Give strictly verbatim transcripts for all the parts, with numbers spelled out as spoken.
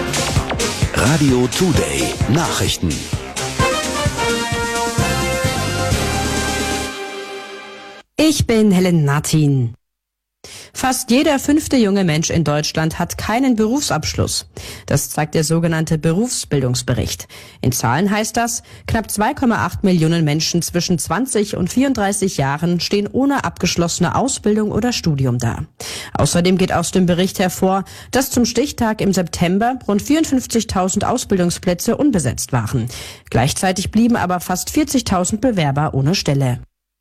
Radio Today Nachrichten. Ich bin Helen Martin. Fast jeder fünfte junge Mensch in Deutschland hat keinen Berufsabschluss. Das zeigt der sogenannte Berufsbildungsbericht. In Zahlen heißt das, knapp zwei Komma acht Millionen Menschen zwischen zwanzig und vierunddreißig Jahren stehen ohne abgeschlossene Ausbildung oder Studium da. Außerdem geht aus dem Bericht hervor, dass zum Stichtag im September rund vierundfünfzigtausend Ausbildungsplätze unbesetzt waren. Gleichzeitig blieben aber fast vierzigtausend Bewerber ohne Stelle.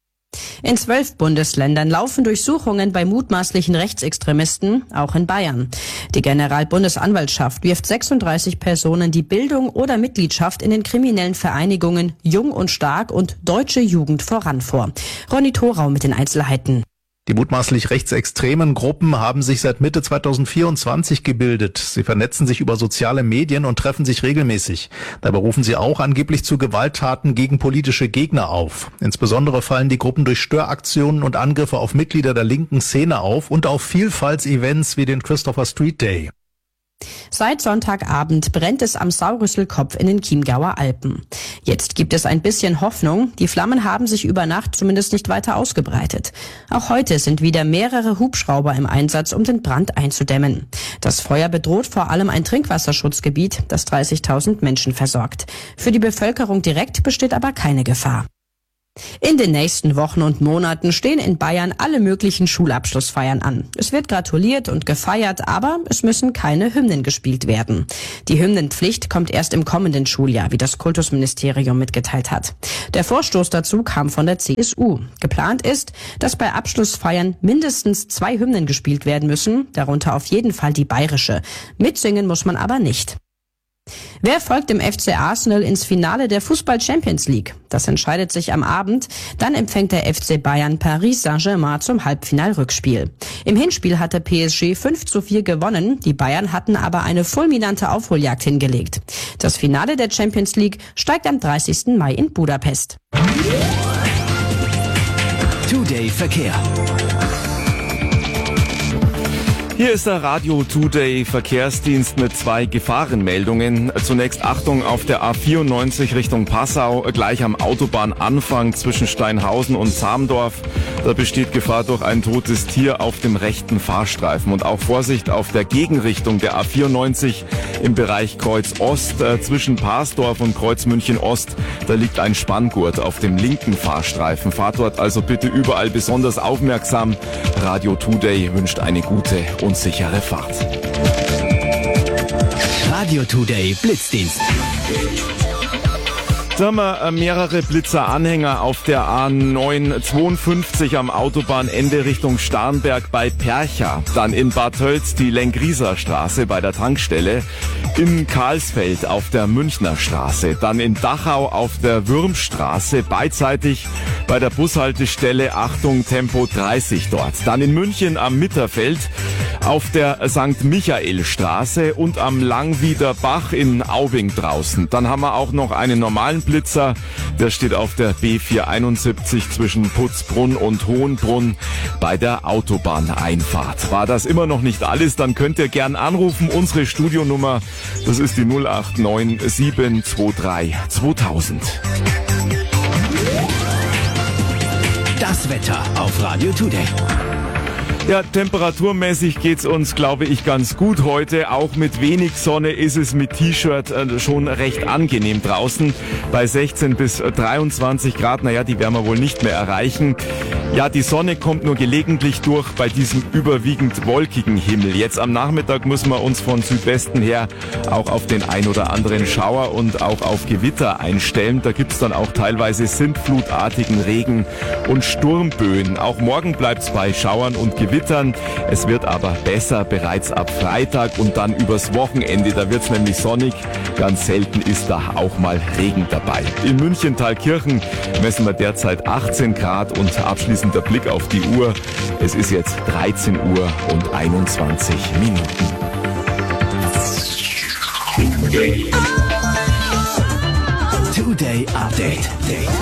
In zwölf Bundesländern laufen Durchsuchungen bei mutmaßlichen Rechtsextremisten, auch in Bayern. Die Generalbundesanwaltschaft wirft sechsunddreißig Personen die Bildung oder Mitgliedschaft in den kriminellen Vereinigungen Jung und Stark und Deutsche Jugend voran vor. Ronny Thorau mit den Einzelheiten. Die mutmaßlich rechtsextremen Gruppen haben sich seit Mitte zweitausendvierundzwanzig gebildet. Sie vernetzen sich über soziale Medien und treffen sich regelmäßig. Dabei rufen sie auch angeblich zu Gewalttaten gegen politische Gegner auf. Insbesondere fallen die Gruppen durch Störaktionen und Angriffe auf Mitglieder der linken Szene auf und auf Vielfaltsevents wie den Christopher Street Day. Seit Sonntagabend brennt es am Saurüsselkopf in den Chiemgauer Alpen. Jetzt gibt es ein bisschen Hoffnung. Die Flammen haben sich über Nacht zumindest nicht weiter ausgebreitet. Auch heute sind wieder mehrere Hubschrauber im Einsatz, um den Brand einzudämmen. Das Feuer bedroht vor allem ein Trinkwasserschutzgebiet, das dreißigtausend Menschen versorgt. Für die Bevölkerung direkt besteht aber keine Gefahr. In den nächsten Wochen und Monaten stehen in Bayern alle möglichen Schulabschlussfeiern an. Es wird gratuliert und gefeiert, aber es müssen keine Hymnen gespielt werden. Die Hymnenpflicht kommt erst im kommenden Schuljahr, wie das Kultusministerium mitgeteilt hat. Der Vorstoß dazu kam von der C S U. Geplant ist, dass bei Abschlussfeiern mindestens zwei Hymnen gespielt werden müssen, darunter auf jeden Fall die bayerische. Mitsingen muss man aber nicht. Wer folgt dem F C Arsenal ins Finale der Fußball-Champions League? Das entscheidet sich am Abend. Dann empfängt der F C Bayern Paris Saint-Germain zum Halbfinalrückspiel. Im Hinspiel hatte P S G fünf zu vier gewonnen. Die Bayern hatten aber eine fulminante Aufholjagd hingelegt. Das Finale der Champions League steigt am dreißigsten Mai in Budapest. Today Verkehr. Hier ist der Radio Today Verkehrsdienst mit zwei Gefahrenmeldungen. Zunächst Achtung auf der A vierundneunzig Richtung Passau, gleich am Autobahnanfang zwischen Steinhausen und Zamdorf. Da besteht Gefahr durch ein totes Tier auf dem rechten Fahrstreifen. Und auch Vorsicht auf der Gegenrichtung der A vierundneunzig im Bereich Kreuz Ost äh, zwischen Parsdorf und Kreuz München Ost. Da liegt ein Spanngurt auf dem linken Fahrstreifen. Fahrt dort also bitte überall besonders aufmerksam. Radio Today wünscht eine gute und sichere Fahrt. Radio Today Blitzdienst. Da haben wir mehrere Blitzer-Anhänger auf der A neunhundertzweiundfünfzig am Autobahnende Richtung Starnberg bei Percha. Dann in Bad Tölz die Lengrieser Straße bei der Tankstelle. In Karlsfeld auf der Münchner Straße. Dann in Dachau auf der Würmstraße. Beidseitig bei der Bushaltestelle Achtung Tempo dreißig dort. Dann in München am Mitterfeld auf der Sankt Michael Straße und am Langwieder Bach in Aubing draußen. Dann haben wir auch noch einen normalen Blitzer, der steht auf der B vierhunderteinundsiebzig zwischen Putzbrunn und Hohenbrunn bei der Autobahneinfahrt. War das immer noch nicht alles, dann könnt ihr gern anrufen. Unsere Studionummer, das ist die null acht neun sieben zwei drei zweitausend. Das Wetter auf Radio Today. Ja, temperaturmäßig geht's uns, glaube ich, ganz gut heute. Auch mit wenig Sonne ist es mit T-Shirt äh, schon recht angenehm draußen. Bei sechzehn bis dreiundzwanzig Grad, naja, die werden wir wohl nicht mehr erreichen. Ja, die Sonne kommt nur gelegentlich durch bei diesem überwiegend wolkigen Himmel. Jetzt am Nachmittag müssen wir uns von Südwesten her auch auf den ein oder anderen Schauer und auch auf Gewitter einstellen. Da gibt's dann auch teilweise sintflutartigen Regen und Sturmböen. Auch morgen bleibt's bei Schauern und Gewittern. Es wird aber besser bereits ab Freitag und dann übers Wochenende. Da wird's nämlich sonnig. Ganz selten ist da auch mal Regen dabei. In München Thalkirchen messen wir derzeit achtzehn Grad und abschließend der Blick auf die Uhr. Es ist jetzt dreizehn Uhr und einundzwanzig Minuten. Today Update.